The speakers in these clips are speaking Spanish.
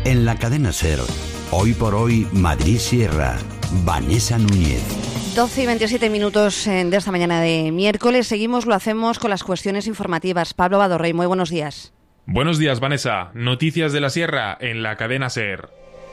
En la cadena SER, Hoy por Hoy, Madrid Sierra, Vanessa Núñez. 12 y 27 minutos de esta mañana de miércoles. Lo hacemos con las cuestiones informativas. Pablo Badorrey, muy buenos días. Buenos días, Vanessa. Noticias de la Sierra en la cadena SER.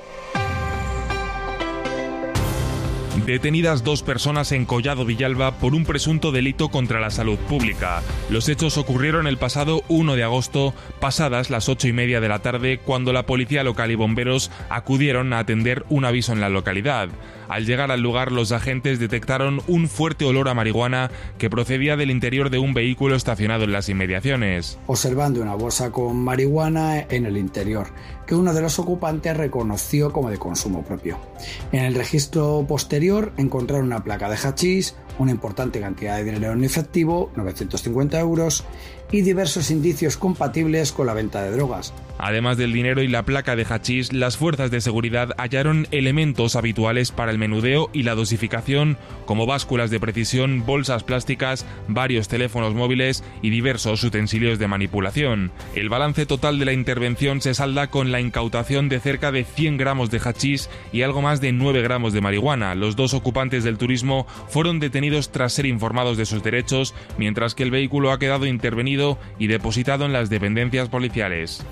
Detenidas 2 personas en Collado Villalba por un presunto delito contra la salud pública. Los hechos ocurrieron el pasado 1 de agosto, pasadas las 8:30 de la tarde, cuando la policía local y bomberos acudieron a atender un aviso en la localidad. Al llegar al lugar, los agentes detectaron un fuerte olor a marihuana que procedía del interior de un vehículo estacionado en las inmediaciones. Observando una bolsa con marihuana en el interior, que uno de los ocupantes reconoció como de consumo propio. En el registro posterior encontraron una placa de hachís, una importante cantidad de dinero en efectivo, 950 euros, y diversos indicios compatibles con la venta de drogas. Además del dinero y la placa de hachís, las fuerzas de seguridad hallaron elementos habituales para el menudeo y la dosificación, como básculas de precisión, bolsas plásticas, varios teléfonos móviles y diversos utensilios de manipulación. El balance total de la intervención se salda con la incautación de cerca de 100 gramos de hachís y algo más de 9 gramos de marihuana. Los 2 ocupantes del turismo fueron detenidos tras ser informados de sus derechos, mientras que el vehículo ha quedado intervenido y depositado en las dependencias policiales.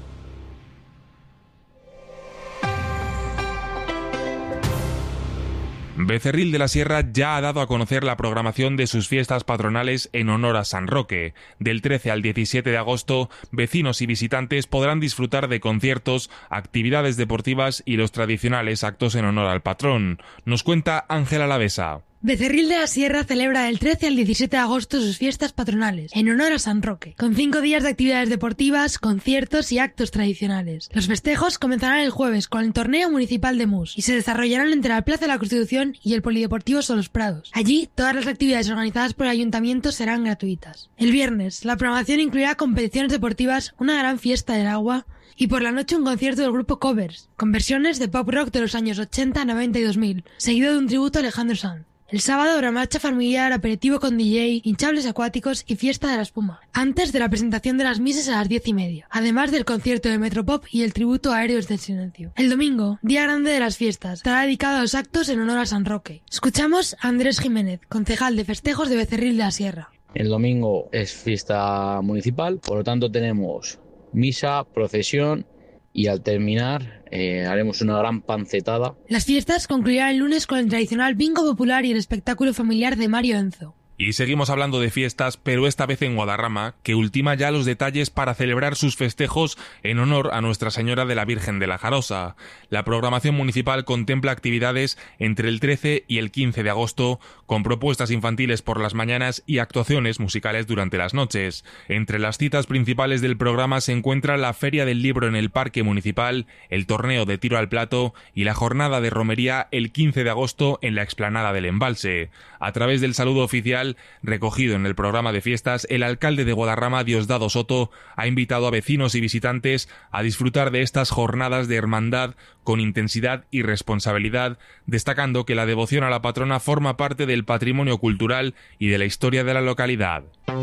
Becerril de la Sierra ya ha dado a conocer la programación de sus fiestas patronales en honor a San Roque. Del 13 al 17 de agosto, vecinos y visitantes podrán disfrutar de conciertos, actividades deportivas y los tradicionales actos en honor al patrón. Nos cuenta Ángela Lavesa. Becerril de la Sierra celebra del 13 al 17 de agosto sus fiestas patronales, en honor a San Roque, con 5 días de actividades deportivas, conciertos y actos tradicionales. Los festejos comenzarán el jueves con el torneo municipal de mus y se desarrollarán entre la Plaza de la Constitución y el Polideportivo Solos Prados. Allí, todas las actividades organizadas por el ayuntamiento serán gratuitas. El viernes, la programación incluirá competiciones deportivas, una gran fiesta del agua y por la noche un concierto del grupo Covers, con versiones de pop rock de los años 80, 90 y 2000, seguido de un tributo a Alejandro Sanz. El sábado habrá marcha familiar, aperitivo con DJ, hinchables acuáticos y fiesta de la espuma, antes de la presentación de las misas a las 10:30, además del concierto de Metropop y el tributo a Héroes del Silencio. El domingo, día grande de las fiestas, estará dedicado a los actos en honor a San Roque. Escuchamos a Andrés Jiménez, concejal de festejos de Becerril de la Sierra. El domingo es fiesta municipal, por lo tanto tenemos misa, procesión y al terminar haremos una gran pancetada. Las fiestas concluirán el lunes con el tradicional bingo popular y el espectáculo familiar de Mario Enzo. Y seguimos hablando de fiestas, pero esta vez en Guadarrama, que ultima ya los detalles para celebrar sus festejos en honor a Nuestra Señora de la Virgen de la Jarosa. La programación municipal contempla actividades entre el 13 y el 15 de agosto, con propuestas infantiles por las mañanas y actuaciones musicales durante las noches. Entre las citas principales del programa se encuentra la Feria del Libro en el Parque Municipal, el torneo de tiro al plato y la jornada de romería el 15 de agosto en la explanada del Embalse. A través del saludo oficial recogido en el programa de fiestas, el alcalde de Guadarrama, Diosdado Soto, ha invitado a vecinos y visitantes a disfrutar de estas jornadas de hermandad con intensidad y responsabilidad, destacando que la devoción a la patrona forma parte del patrimonio cultural y de la historia de la localidad.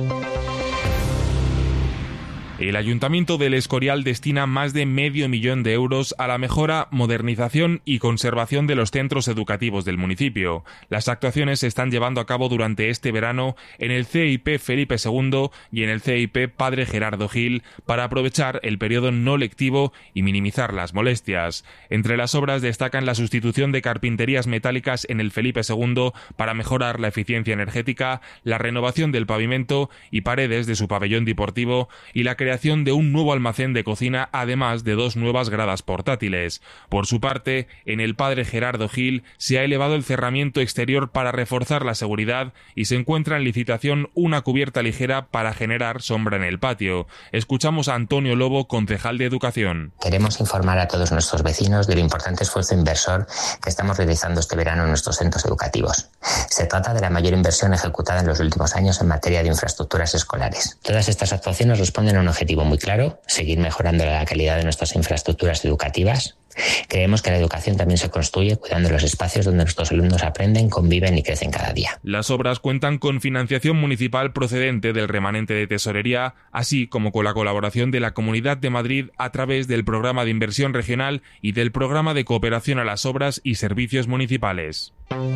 El Ayuntamiento del Escorial destina más de $500,000 de euros a la mejora, modernización y conservación de los centros educativos del municipio. Las actuaciones se están llevando a cabo durante este verano en el CIP Felipe II y en el CIP Padre Gerardo Gil para aprovechar el periodo no lectivo y minimizar las molestias. Entre las obras destacan la sustitución de carpinterías metálicas en el Felipe II para mejorar la eficiencia energética, la renovación del pavimento y paredes de su pabellón deportivo y la creación de un nuevo almacén de cocina, además de 2 nuevas gradas portátiles. Por su parte, en el Padre Gerardo Gil se ha elevado el cerramiento exterior para reforzar la seguridad y se encuentra en licitación una cubierta ligera para generar sombra en el patio. Escuchamos a Antonio Lobo, concejal de Educación. Queremos informar a todos nuestros vecinos del importante esfuerzo inversor que estamos realizando este verano en nuestros centros educativos. Se trata de la mayor inversión ejecutada en los últimos años en materia de infraestructuras escolares. Todas estas actuaciones responden a un objetivo muy claro: seguir mejorando la calidad de nuestras infraestructuras educativas, Creemos que la educación también se construye cuidando los espacios donde nuestros alumnos aprenden, conviven y crecen cada día. Las obras cuentan con financiación municipal procedente del remanente de tesorería, así como con la colaboración de la Comunidad de Madrid a través del Programa de Inversión Regional y del Programa de Cooperación a las Obras y Servicios Municipales.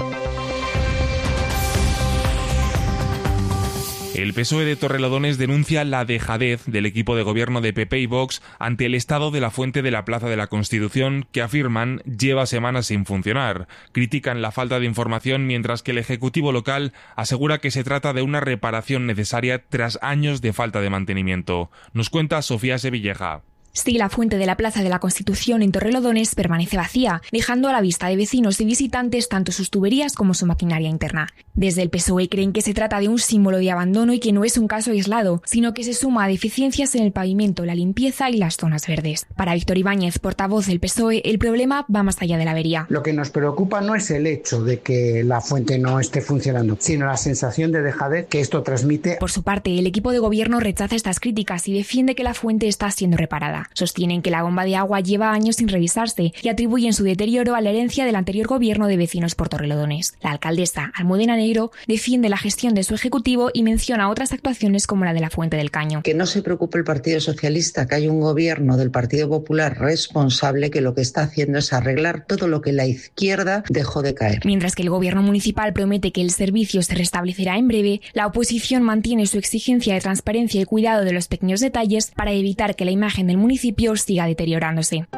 El PSOE de Torrelodones denuncia la dejadez del equipo de gobierno de PP y Vox ante el estado de la fuente de la Plaza de la Constitución, que afirman lleva semanas sin funcionar. Critican la falta de información, mientras que el Ejecutivo local asegura que se trata de una reparación necesaria tras años de falta de mantenimiento. Nos cuenta Sofía Sevilleja. Sí, la fuente de la Plaza de la Constitución en Torrelodones permanece vacía, dejando a la vista de vecinos y visitantes tanto sus tuberías como su maquinaria interna. Desde el PSOE creen que se trata de un símbolo de abandono y que no es un caso aislado, sino que se suma a deficiencias en el pavimento, la limpieza y las zonas verdes. Para Víctor Ibáñez, portavoz del PSOE, el problema va más allá de la avería. Lo que nos preocupa no es el hecho de que la fuente no esté funcionando, sino la sensación de dejadez que esto transmite. Por su parte, el equipo de gobierno rechaza estas críticas y defiende que la fuente está siendo reparada. Sostienen que la bomba de agua lleva años sin revisarse y atribuyen su deterioro a la herencia del anterior gobierno de Vecinos por Torrelodones. La alcaldesa, Almudena Negro, defiende la gestión de su ejecutivo y menciona otras actuaciones como la de la Fuente del Caño. Que no se preocupe el Partido Socialista, que hay un gobierno del Partido Popular responsable que lo que está haciendo es arreglar todo lo que la izquierda dejó de caer. Mientras que el gobierno municipal promete que el servicio se restablecerá en breve, la oposición mantiene su exigencia de transparencia y cuidado de los pequeños detalles para evitar que la imagen del municipio siga deteriorándose.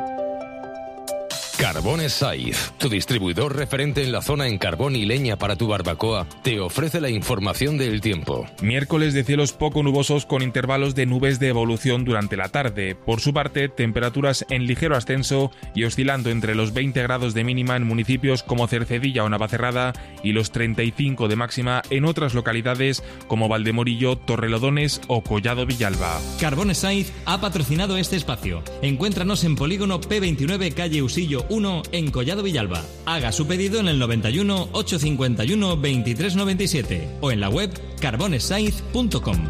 Carbones Saiz, tu distribuidor referente en la zona en carbón y leña para tu barbacoa, te ofrece la información del tiempo. Miércoles de cielos poco nubosos con intervalos de nubes de evolución durante la tarde. Por su parte, temperaturas en ligero ascenso y oscilando entre los 20 grados de mínima en municipios como Cercedilla o Navacerrada y los 35 de máxima en otras localidades como Valdemorillo, Torrelodones o Collado Villalba. Carbones Saiz ha patrocinado este espacio. Encuéntranos en Polígono P29, calle Usillo 1 en Collado Villalba. Haga su pedido en el 91 851 2397 o en la web carbonesaiz.com.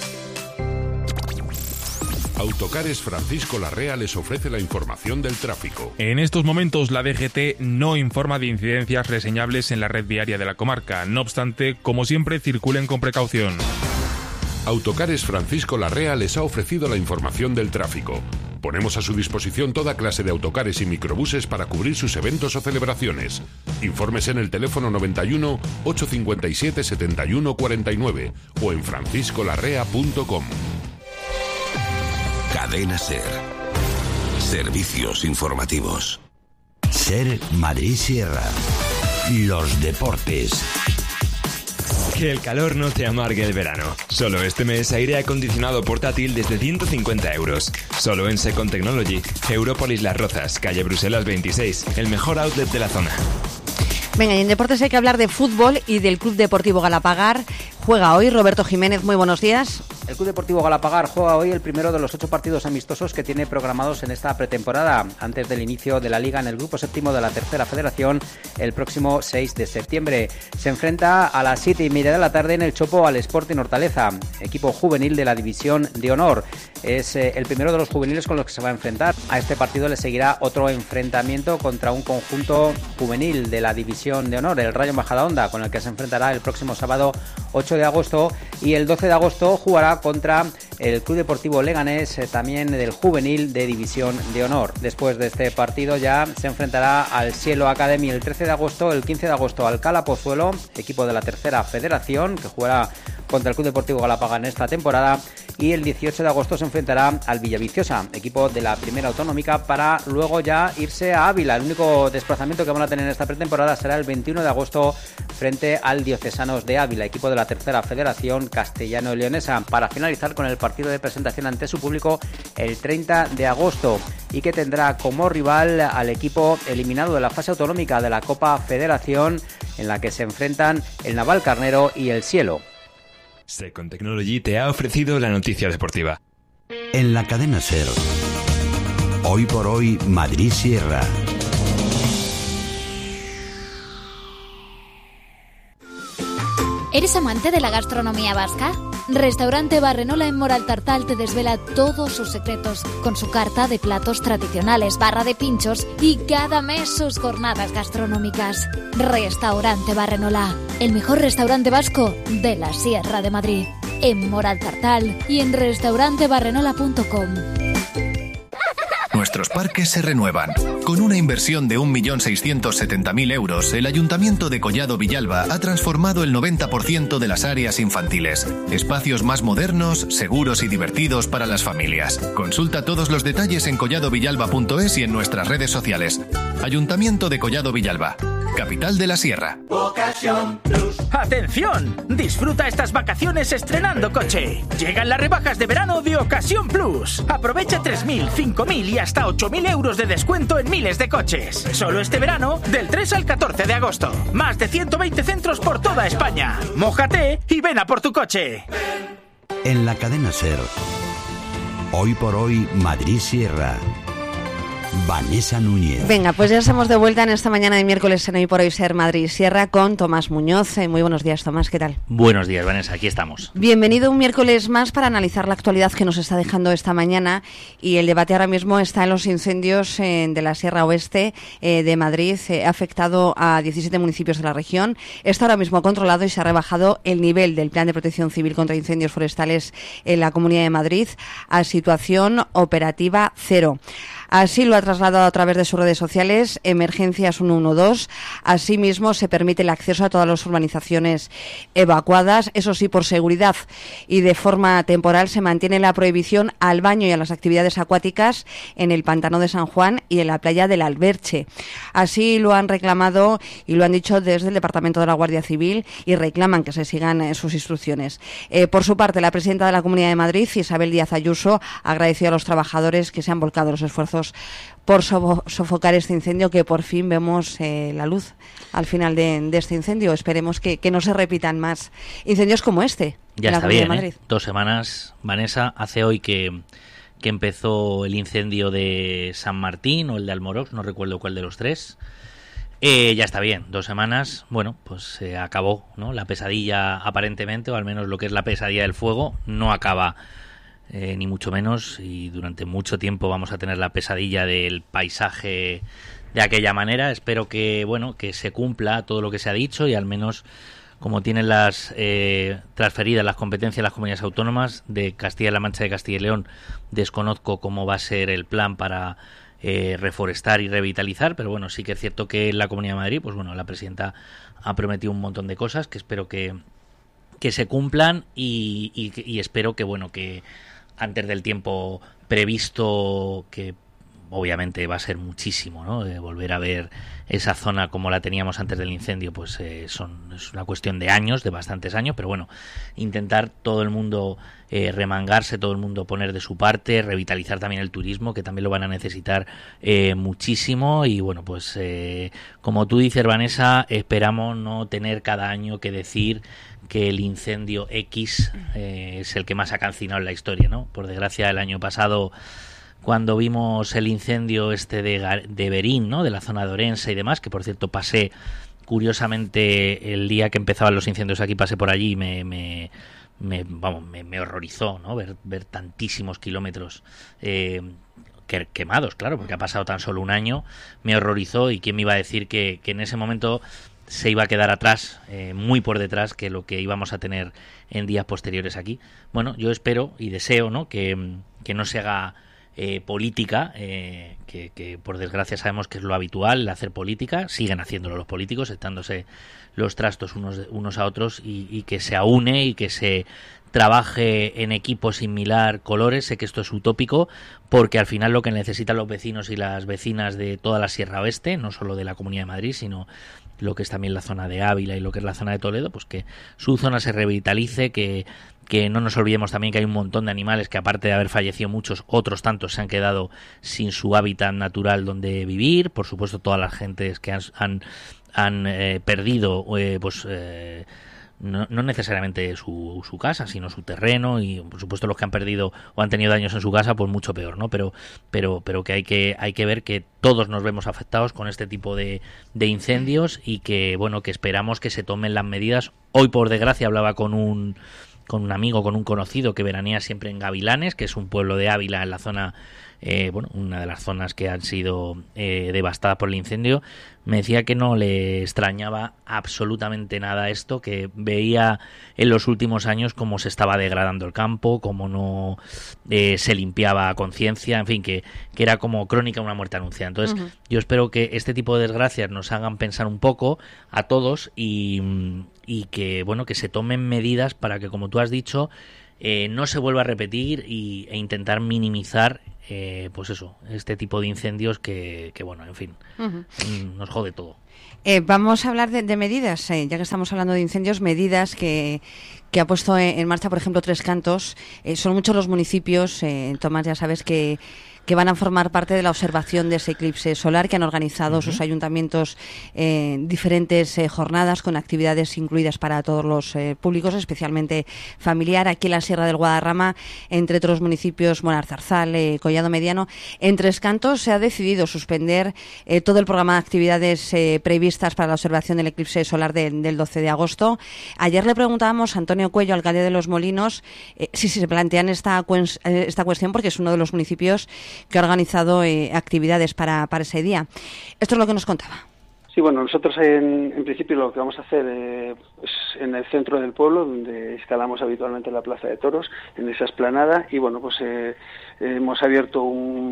Autocares Francisco Larrea les ofrece la información del tráfico. En estos momentos la DGT no informa de incidencias reseñables en la red viaria de la comarca. No obstante, como siempre, circulen con precaución. Autocares Francisco Larrea les ha ofrecido la información del tráfico. Ponemos a su disposición toda clase de autocares y microbuses para cubrir sus eventos o celebraciones. Infórmese en el teléfono 91 857 71 49 o en franciscolarrea.com. Cadena SER. Servicios informativos. SER Madrid Sierra. Los deportes. Que el calor no te amargue el verano. Solo este mes aire acondicionado portátil desde 150 euros. Solo en Second Technology, Európolis Las Rozas, calle Bruselas 26, el mejor outlet de la zona. Venga, y en deportes hay que hablar de fútbol y del Club Deportivo Galapagar. Juega hoy Roberto Jiménez, muy buenos días. El Club Deportivo Galapagar juega hoy el primero de los 8 partidos amistosos que tiene programados en esta pretemporada, antes del inicio de la Liga en el Grupo Séptimo de la Tercera Federación el próximo 6 de septiembre. Se enfrenta a las 7:30 de la tarde en el Chopo al Sporting Hortaleza, equipo juvenil de la División de Honor. Es el primero de los juveniles con los que se va a enfrentar. A este partido le seguirá otro enfrentamiento contra un conjunto juvenil de la División de Honor, el Rayo Majadahonda, con el que se enfrentará el próximo sábado 8 de agosto, y el 12 de agosto jugará contra el Club Deportivo Leganés, también del juvenil de División de Honor. Después de este partido ya se enfrentará al Cielo Academy el 13 de agosto, el 15 de agosto al Cala Pozuelo, equipo de la Tercera Federación, que jugará contra el Club Deportivo Galapagar en esta temporada, y el 18 de agosto se enfrentará al Villaviciosa, equipo de la Primera Autonómica, para luego ya irse a Ávila. El único desplazamiento que van a tener en esta pretemporada será el 21 de agosto frente al Diocesanos de Ávila, equipo de la Tercera Federación castellano-leonesa, para finalizar con el partido de presentación ante su público el 30 de agosto y que tendrá como rival al equipo eliminado de la fase autonómica de la Copa Federación, en la que se enfrentan el Navalcarnero y el Cielo. Second Technology te ha ofrecido la noticia deportiva. En la cadena SER. Hoy por hoy, Madrid Sierra. ¿Eres amante de la gastronomía vasca? Restaurante Barrenola en Moraltartal te desvela todos sus secretos, con su carta de platos tradicionales, barra de pinchos y cada mes sus jornadas gastronómicas. Restaurante Barrenola, el mejor restaurante vasco de la Sierra de Madrid. En Moraltartal y en restaurantebarrenola.com. Nuestros parques se renuevan. Con una inversión de 1.670.000 euros, el Ayuntamiento de Collado Villalba ha transformado el 90% de las áreas infantiles. Espacios más modernos, seguros y divertidos para las familias. Consulta todos los detalles en colladovillalba.es y en nuestras redes sociales. Ayuntamiento de Collado Villalba, capital de la Sierra. ¡Atención! Disfruta estas vacaciones estrenando coche. Llegan las rebajas de verano de Ocasión Plus. Aprovecha 3.000, 5.000 y hasta 8.000 euros de descuento en miles de coches. Solo este verano, del 3 al 14 de agosto. Más de 120 centros por toda España. Mójate y ven a por tu coche. En la cadena SER, hoy por hoy Madrid Sierra. Vanessa Núñez. Venga, pues ya estamos de vuelta en esta mañana de miércoles en Hoy por Hoy Ser Madrid Sierra con Tomás Muñoz. Muy buenos días, Tomás, ¿qué tal? Buenos días, Vanessa, aquí estamos. Bienvenido un miércoles más para analizar la actualidad que nos está dejando esta mañana, y el debate ahora mismo está en los incendios de la Sierra Oeste de Madrid. Ha afectado a 17 municipios de la región. Está ahora mismo controlado y se ha rebajado el nivel del Plan de Protección Civil contra Incendios Forestales en la Comunidad de Madrid a situación operativa 0. Así lo ha trasladado a través de sus redes sociales Emergencias 112. Asimismo, se permite el acceso a todas las urbanizaciones evacuadas. Eso sí, por seguridad y de forma temporal se mantiene la prohibición al baño y a las actividades acuáticas en el Pantano de San Juan y en la playa del Alberche. Así lo han reclamado y lo han dicho desde el Departamento de la Guardia Civil, y reclaman que se sigan sus instrucciones. Por su parte, la presidenta de la Comunidad de Madrid, Isabel Díaz Ayuso, ha agradecido a los trabajadores que se han volcado los esfuerzos por sofocar este incendio, que por fin vemos la luz al final de este incendio. Esperemos que no se repitan más incendios como este. Ya está bien, ¿eh? 2 semanas, Vanessa, hace hoy que empezó el incendio de San Martín o el de Almorox, no recuerdo cuál de los tres. Ya está bien, 2 semanas, bueno, pues se acabó, ¿no? La pesadilla, aparentemente, o al menos lo que es la pesadilla del fuego, no acaba ni mucho menos, y durante mucho tiempo vamos a tener la pesadilla del paisaje de aquella manera. Espero que, bueno, que se cumpla todo lo que se ha dicho, y al menos, como tienen las transferidas las competencias de las comunidades autónomas de Castilla-La Mancha y de Castilla y León, desconozco cómo va a ser el plan para reforestar y revitalizar, pero bueno, sí que es cierto que en la Comunidad de Madrid, pues bueno, la presidenta ha prometido un montón de cosas que espero que se cumplan, y espero que, bueno, que antes del tiempo previsto, que obviamente va a ser muchísimo, ¿no? Volver a ver esa zona como la teníamos antes del incendio, pues es una cuestión de años, de bastantes años, pero bueno, intentar todo el mundo remangarse, todo el mundo poner de su parte, revitalizar también el turismo, que también lo van a necesitar muchísimo, y bueno, pues como tú dices, Vanessa, esperamos no tener cada año que decir que el incendio X es el que más ha calcinado en la historia, ¿no? Por desgracia, el año pasado, cuando vimos el incendio de Berín, ¿no? De la zona de Orense y demás, que por cierto pasé, curiosamente, el día que empezaban los incendios aquí, pasé por allí y me horrorizó, ¿no? Ver tantísimos kilómetros quemados, claro, porque ha pasado tan solo un año. Me horrorizó, y quién me iba a decir que en ese momento se iba a quedar atrás, muy por detrás, que lo que íbamos a tener en días posteriores aquí. Bueno, yo espero y deseo, ¿no? que no se haga política, que por desgracia sabemos que es lo habitual, el hacer política. Siguen haciéndolo los políticos, echándose los trastos unos a otros, y que se aúne y que se trabaje en equipo sin mirar colores. Sé que esto es utópico, porque al final lo que necesitan los vecinos y las vecinas de toda la Sierra Oeste, no solo de la Comunidad de Madrid, sino lo que es también la zona de Ávila y lo que es la zona de Toledo, pues que su zona se revitalice, que no nos olvidemos también que hay un montón de animales que, aparte de haber fallecido muchos, otros tantos se han quedado sin su hábitat natural donde vivir. Por supuesto, todas las gentes que han perdido no necesariamente su casa, sino su terreno, y por supuesto los que han perdido o han tenido daños en su casa, pues mucho peor, ¿no? Pero que hay que ver que todos nos vemos afectados con este tipo de incendios, y que, bueno, que esperamos que se tomen las medidas. Hoy, por desgracia, hablaba con un un amigo, con un conocido que veranea siempre en Gavilanes, que es un pueblo de Ávila en la zona, una de las zonas que han sido devastadas por el incendio. Me decía que no le extrañaba absolutamente nada esto, que veía en los últimos años cómo se estaba degradando el campo, cómo no se limpiaba a conciencia, en fin, que era como crónica de una muerte anunciada. Entonces, yo espero que este tipo de desgracias nos hagan pensar un poco a todos y que, que se tomen medidas para que, como tú has dicho, no se vuelva a repetir e intentar minimizar este tipo de incendios que en fin, nos jode todo. Vamos a hablar de medidas, ya que estamos hablando de incendios, medidas que ha puesto en marcha, por ejemplo, Tres Cantos. Son muchos los municipios, Tomás, ya sabes que van a formar parte de la observación de ese eclipse solar, que han organizado sus ayuntamientos diferentes jornadas con actividades incluidas para todos los públicos, especialmente familiar. Aquí en la Sierra del Guadarrama, entre otros municipios, Monarzarzal, Collado Mediano. En Tres Cantos se ha decidido suspender todo el programa de actividades previstas para la observación del eclipse solar del 12 de agosto. Ayer le preguntábamos a Antonio Cuello, alcalde de Los Molinos, si se plantean esta cuestión, porque es uno de los municipios que ha organizado actividades para ese día. Esto es lo que nos contaba. Sí, bueno, nosotros en principio lo que vamos a hacer es en el centro del pueblo, donde instalamos habitualmente la Plaza de Toros, en esa explanada, y hemos abierto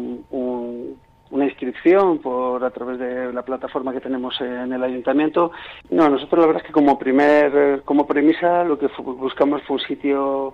una inscripción a través de la plataforma que tenemos en el ayuntamiento. No, nosotros la verdad es que como premisa lo que buscamos fue un sitio,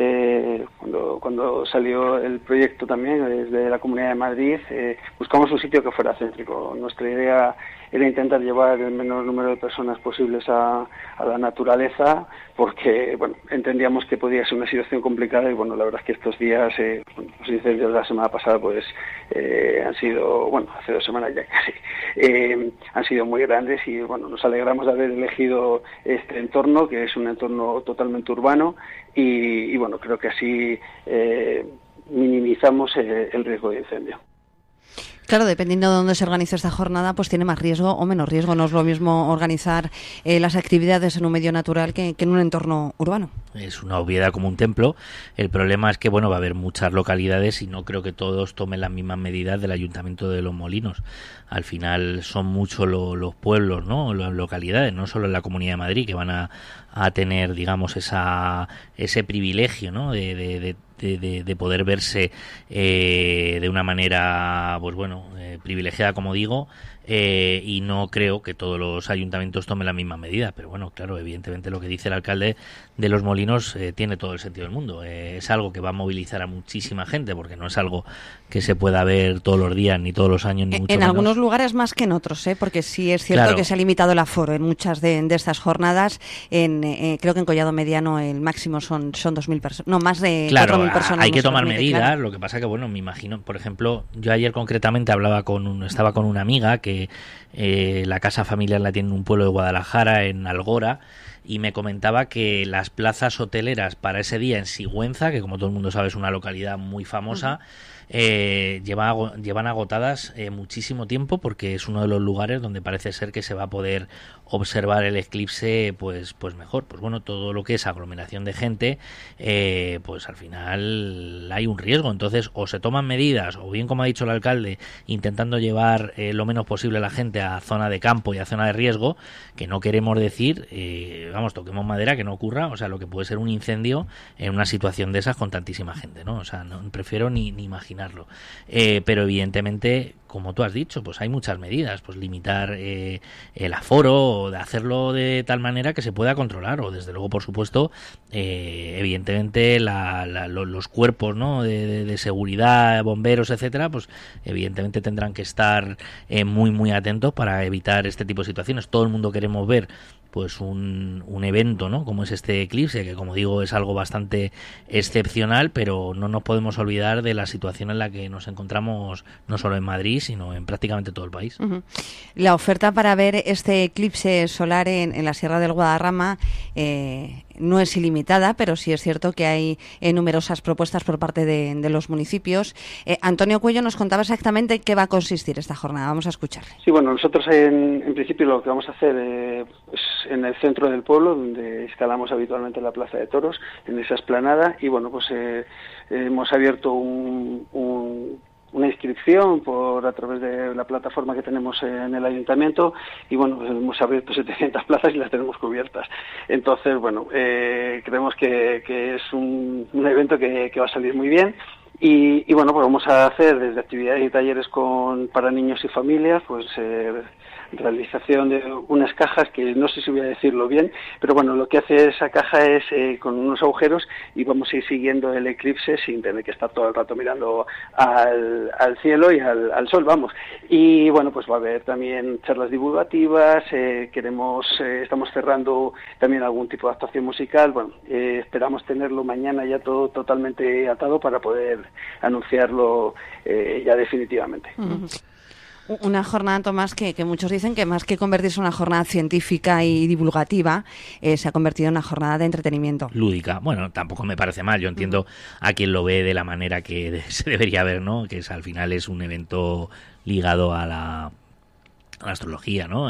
cuando salió el proyecto también desde la Comunidad de Madrid, buscamos un sitio que fuera céntrico. Nuestra idea era intentar llevar el menor número de personas posibles a la naturaleza, porque entendíamos que podía ser una situación complicada y la verdad es que estos días, los incendios de la semana pasada han sido, hace 2 semanas ya casi, han sido muy grandes y nos alegramos de haber elegido este entorno, que es un entorno totalmente urbano y creo que así minimizamos el riesgo de incendio. Claro, dependiendo de dónde se organice esta jornada, pues tiene más riesgo o menos riesgo. No es lo mismo organizar las actividades en un medio natural que en un entorno urbano. Es una obviedad como un templo. El problema es que, va a haber muchas localidades y no creo que todos tomen las mismas medidas del Ayuntamiento de Los Molinos. Al final son muchos los pueblos, ¿no? Las localidades, no solo en la Comunidad de Madrid, que van a tener, digamos, ese privilegio, ¿no? De poder verse de una manera privilegiada, como digo, y no creo que todos los ayuntamientos tomen la misma medida, pero claro, evidentemente lo que dice el alcalde de Los Molinos tiene todo el sentido del mundo. Es algo que va a movilizar a muchísima gente, porque no es algo que se pueda ver todos los días, ni todos los años, ni mucho menos. En algunos lugares más que en otros, porque sí es cierto que se ha limitado el aforo en muchas de estas jornadas. Creo que en Collado Mediano el máximo son 2.000 personas, no, más de 4.000 personas. Hay que tomar medidas, claro. Lo que pasa que, me imagino, por ejemplo, yo ayer concretamente estaba con una amiga que la casa familiar la tiene en un pueblo de Guadalajara, en Algora, y me comentaba que las plazas hoteleras para ese día en Sigüenza, que como todo el mundo sabe es una localidad muy famosa, llevan agotadas muchísimo tiempo, porque es uno de los lugares donde parece ser que se va a poder observar el eclipse pues mejor. Todo lo que es aglomeración de gente, pues al final hay un riesgo. Entonces, o se toman medidas, o bien, como ha dicho el alcalde, intentando llevar lo menos posible a la gente a zona de campo y a zona de riesgo, que no queremos decir, toquemos madera, que no ocurra, lo que puede ser un incendio en una situación de esas con tantísima gente, ¿no? No prefiero ni imaginarlo. Pero evidentemente, como tú has dicho, pues hay muchas medidas, pues limitar el aforo, o de hacerlo de tal manera que se pueda controlar, o desde luego, por supuesto, evidentemente los cuerpos, ¿no? de seguridad, bomberos, etcétera, pues evidentemente tendrán que estar muy muy atentos para evitar este tipo de situaciones. Todo el mundo queremos ver pues un evento, ¿no? Como es este eclipse, que como digo es algo bastante excepcional, pero no nos podemos olvidar de la situación en la que nos encontramos no solo en Madrid, sino en prácticamente todo el país. La oferta para ver este eclipse solar en la Sierra del Guadarrama no es ilimitada, pero sí es cierto que hay numerosas propuestas por parte de los municipios. Antonio Cuello nos contaba exactamente qué va a consistir esta jornada. Vamos a escucharle. Sí, nosotros en principio lo que vamos a hacer es en el centro del pueblo, donde instalamos habitualmente la Plaza de Toros, en esa explanada, y bueno, pues hemos abierto una inscripción a través de la plataforma que tenemos en el ayuntamiento, y bueno, pues hemos abierto 700 plazas y las tenemos cubiertas. Entonces, bueno, creemos que es un evento que va a salir muy bien. Y bueno, pues vamos a hacer desde actividades y talleres para niños y familias, pues realización de unas cajas que no sé si voy a decirlo bien, pero bueno, lo que hace esa caja es con unos agujeros, y vamos a ir siguiendo el eclipse sin tener que estar todo el rato mirando al cielo y al sol, vamos. Y bueno, pues va a haber también charlas divulgativas, estamos cerrando también algún tipo de actuación musical. Bueno, esperamos tenerlo mañana ya todo totalmente atado para poder anunciarlo ya definitivamente. Una jornada, Tomás, que muchos dicen que más que convertirse en una jornada científica y divulgativa, se ha convertido en una jornada de entretenimiento. Lúdica. Bueno, tampoco me parece mal. Yo entiendo a quien lo ve de la manera que se debería ver, ¿no? Que al final es un evento ligado a la astrología, ¿no?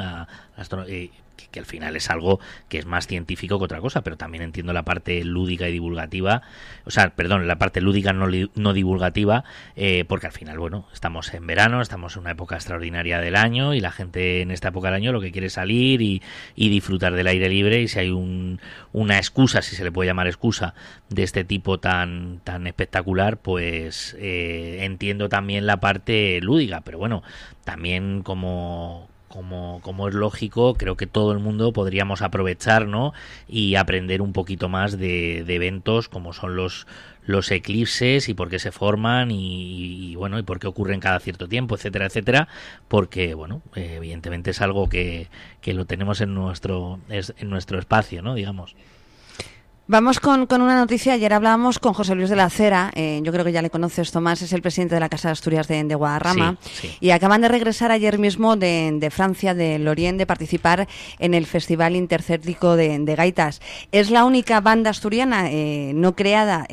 Que al final es algo que es más científico que otra cosa, pero también entiendo la parte lúdica y divulgativa, la parte lúdica no divulgativa, porque al final, bueno, estamos en verano, estamos en una época extraordinaria del año, y la gente en esta época del año lo que quiere es salir y disfrutar del aire libre, y si hay una excusa, si se le puede llamar excusa, de este tipo tan espectacular, pues entiendo también la parte lúdica, pero bueno, también como es lógico, creo que todo el mundo podríamos aprovechar, ¿no? Y aprender un poquito más de eventos como son los eclipses, y por qué se forman, y bueno, y por qué ocurren cada cierto tiempo, etcétera, etcétera, porque bueno, evidentemente es algo que lo tenemos en nuestro espacio, ¿no? Digamos. Vamos con una noticia. Ayer hablábamos con José Luis de la Cera, yo creo que ya le conoces, Tomás, es el presidente de la Casa de Asturias de Guadarrama, sí. Y acaban de regresar ayer mismo de Francia, de Lorient, de participar en el Festival Intercéntrico de Gaitas. Es la única banda asturiana no creada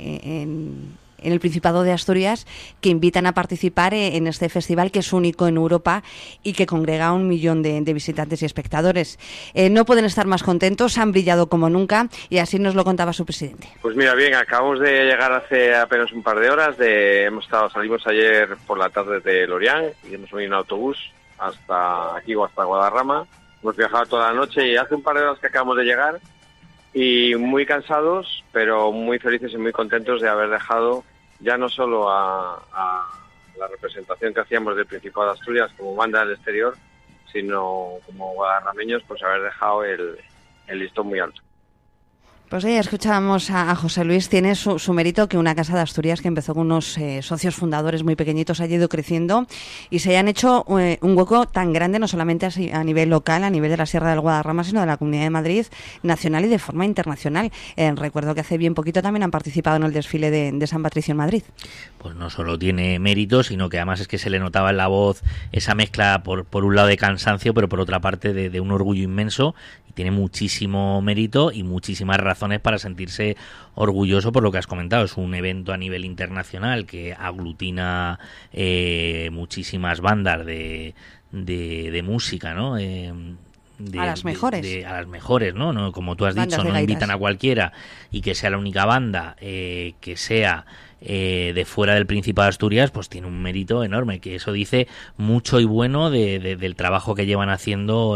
en el Principado de Asturias que invitan a participar en este festival, que es único en Europa y que congrega a 1 millón de visitantes y espectadores. No pueden estar más contentos, han brillado como nunca, y así nos lo contaba su presidente. Pues mira, bien, acabamos de llegar hace apenas un par de horas, salimos ayer por la tarde de Lorient y hemos venido en autobús hasta aquí o hasta Guadarrama. Hemos viajado toda la noche y hace un par de horas que acabamos de llegar, y muy cansados, pero muy felices y muy contentos de haber dejado ya no solo a la representación que hacíamos del Principado de Asturias como banda del exterior, sino como guadarrameños, pues haber dejado el listón muy alto. Pues ya escuchábamos a José Luis. Tiene su mérito que una Casa de Asturias que empezó con unos socios fundadores muy pequeñitos haya ido creciendo y se hayan hecho un hueco tan grande, no solamente a nivel local, a nivel de la Sierra del Guadarrama, sino de la Comunidad de Madrid, nacional y de forma internacional. Recuerdo que hace bien poquito también han participado en el desfile de San Patricio en Madrid. Pues no solo tiene mérito, sino que además es que se le notaba en la voz esa mezcla, por un lado de cansancio, pero por otra parte de un orgullo inmenso, y tiene muchísimo mérito y muchísimas razones para sentirse orgulloso por lo que has comentado. Es un evento a nivel internacional que aglutina muchísimas bandas de música, ¿no? A las mejores, ¿no? Como tú has dicho, no invitan a cualquiera, y que sea la única banda que sea de fuera del Principado de Asturias, pues tiene un mérito enorme, que eso dice mucho y bueno del trabajo que llevan haciendo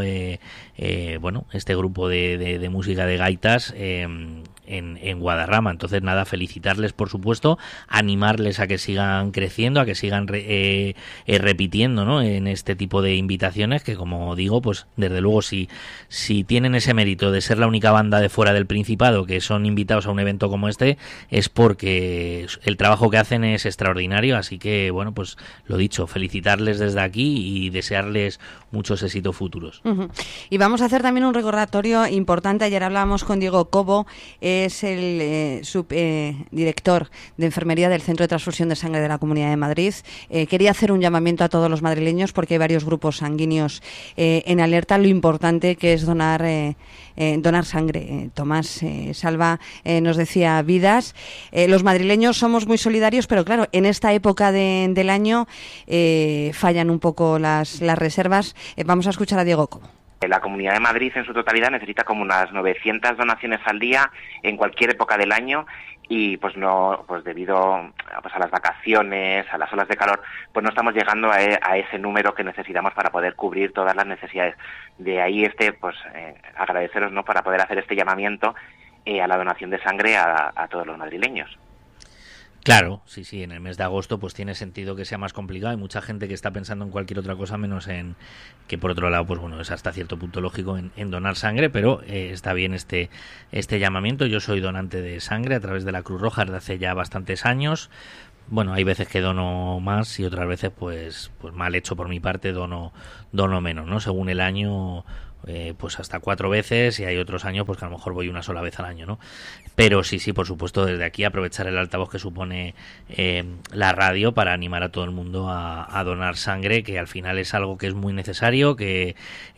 este grupo de música de gaitas en Guadarrama. Entonces, nada, felicitarles, por supuesto, animarles a que sigan creciendo, a que sigan repitiendo, ¿no? En este tipo de invitaciones, que, como digo, pues desde luego si tienen ese mérito de ser la única banda de fuera del Principado que son invitados a un evento como este, es porque el trabajo que hacen es extraordinario. Así que, bueno, pues lo dicho, felicitarles desde aquí y desearles muchos éxitos futuros. Uh-huh. Y vamos a hacer también un recordatorio importante. Ayer hablábamos con Diego Cobo, es el subdirector de enfermería del Centro de Transfusión de Sangre de la Comunidad de Madrid. Quería hacer un llamamiento a todos los madrileños, porque hay varios grupos sanguíneos en alerta, lo importante que es donar sangre. Tomás salva, nos decía, vidas. Los madrileños somos muy solidarios, pero claro, en esta época del año fallan un poco las reservas. Vamos a escuchar a Diego Cobo. La Comunidad de Madrid en su totalidad necesita como unas 900 donaciones al día en cualquier época del año y pues debido a las vacaciones, a las olas de calor, pues no estamos llegando a ese número que necesitamos para poder cubrir todas las necesidades. De ahí agradeceros, ¿no?, para poder hacer este llamamiento a la donación de sangre a todos los madrileños. Claro, sí, en el mes de agosto pues tiene sentido que sea más complicado. Hay mucha gente que está pensando en cualquier otra cosa menos en que, por otro lado, pues bueno, es hasta cierto punto lógico en donar sangre, pero está bien este llamamiento. Yo soy donante de sangre a través de la Cruz Roja desde hace ya bastantes años. Bueno, hay veces que dono más y otras veces pues mal hecho por mi parte dono menos, ¿no? Según el año, pues hasta 4 veces, y hay otros años pues que a lo mejor voy una sola vez al año, ¿no? Pero sí, por supuesto, desde aquí aprovechar el altavoz que supone la radio para animar a todo el mundo a donar sangre, que al final es algo que es muy necesario, que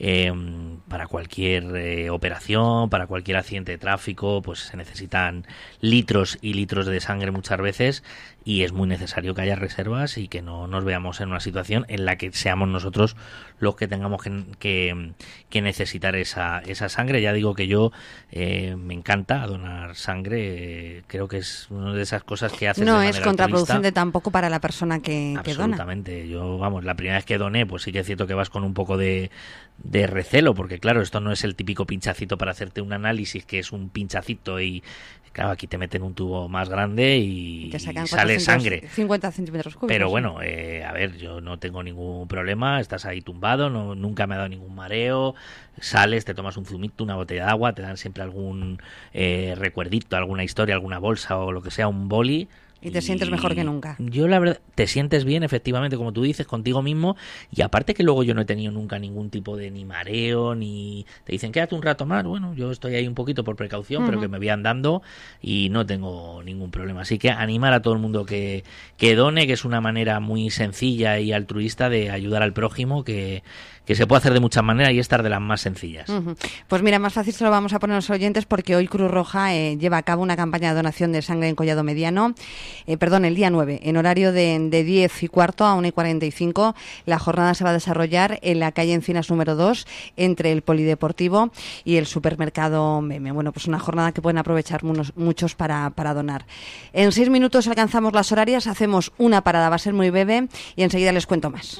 para cualquier operación, para cualquier accidente de tráfico, pues se necesitan litros y litros de sangre muchas veces, y es muy necesario que haya reservas y que no nos veamos en una situación en la que seamos nosotros los que tengamos que necesitar esa sangre. Ya digo que yo me encanta donar sangre, creo que es una de esas cosas que haces no de es contraproducente tampoco para la persona que dona. Absolutamente. Yo, la primera vez que doné, pues sí que es cierto que vas con un poco de recelo, porque claro, esto no es el típico pinchacito para hacerte un análisis, que es un pinchacito y claro, aquí te meten un tubo más grande y sale sangre. 50 centímetros cúbicos. Pero bueno, a ver, yo no tengo ningún problema, estás ahí tumbado, nunca me ha dado ningún mareo, sales, te tomas un zumito, una botella de agua, te dan siempre algún recuerdito, alguna historia, alguna bolsa o lo que sea, un boli. Y te sientes mejor que nunca. Yo la verdad, te sientes bien, efectivamente, como tú dices, contigo mismo, y aparte que luego yo no he tenido nunca ningún tipo de ni mareo, ni te dicen quédate un rato más, bueno, yo estoy ahí un poquito por precaución, pero que me voy andando y no tengo ningún problema. Así que animar a todo el mundo que done, que es una manera muy sencilla y altruista de ayudar al prójimo, que se puede hacer de muchas maneras y estar de las más sencillas. Pues mira, más fácil se lo vamos a poner a los oyentes, porque hoy Cruz Roja lleva a cabo una campaña de donación de sangre en Collado Mediano, el día 9, en horario de 10:15 a 1:45. La jornada se va a desarrollar en la calle Encinas número 2, entre el Polideportivo y el supermercado Meme. Bueno, pues una jornada que pueden aprovechar muchos para donar. En 6 minutos alcanzamos las horarias, hacemos una parada, va a ser muy breve y enseguida les cuento más.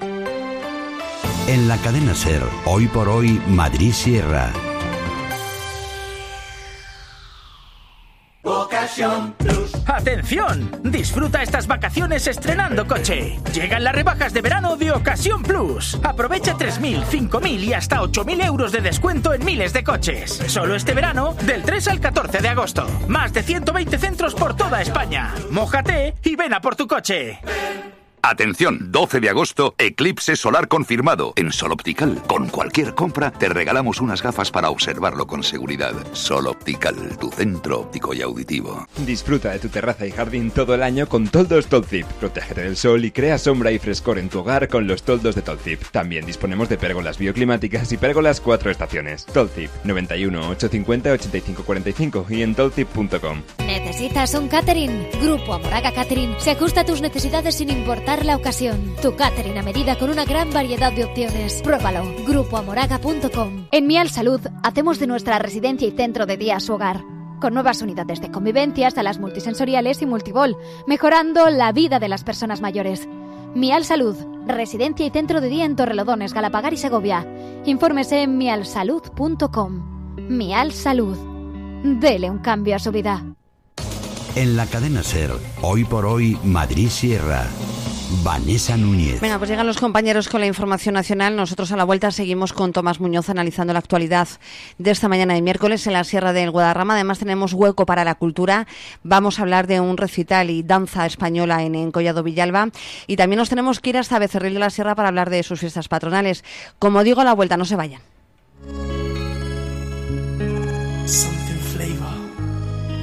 En la cadena SER, hoy por hoy, Madrid Sierra. Ocasión Plus. ¡Atención! Disfruta estas vacaciones estrenando coche. Llegan las rebajas de verano de Ocasión Plus. Aprovecha 3.000, 5.000 y hasta 8.000 euros de descuento en miles de coches. Solo este verano, del 3 al 14 de agosto. Más de 120 centros por toda España. Mójate y ven a por tu coche. Atención, 12 de agosto, eclipse solar confirmado. En Sol Optical, con cualquier compra, te regalamos unas gafas para observarlo con seguridad. Sol Optical, tu centro óptico y auditivo. Disfruta de tu terraza y jardín todo el año con toldos Tolzip. Protégete del sol y crea sombra y frescor en tu hogar con los toldos de Tolzip. También disponemos de pérgolas bioclimáticas y pérgolas 4 estaciones. Tolzip, 91 850 85 45 y en tolzip.com. ¿Necesitas un catering? Grupo Amoraga Catering se ajusta a tus necesidades sin importar la ocasión. Tu catering a medida con una gran variedad de opciones. Pruébalo. grupoamoraga.com. En Mial Salud hacemos de nuestra residencia y centro de día su hogar, con nuevas unidades de convivencia, salas multisensoriales y multibol, mejorando la vida de las personas mayores. Mial Salud, residencia y centro de día en Torrelodones, Galapagar y Segovia. Infórmese en mialsalud.com. Mial Salud. Dele un cambio a su vida. En la cadena SER, hoy por hoy, Madrid Sierra. Vanessa Núñez. Venga, pues llegan los compañeros con la información nacional. Nosotros a la vuelta seguimos con Tomás Muñoz analizando la actualidad de esta mañana de miércoles en la Sierra del Guadarrama. Además tenemos hueco para la cultura. Vamos a hablar de un recital y danza española en Collado Villalba. Y también nos tenemos que ir hasta Becerril de la Sierra para hablar de sus fiestas patronales. Como digo, a la vuelta, no se vayan.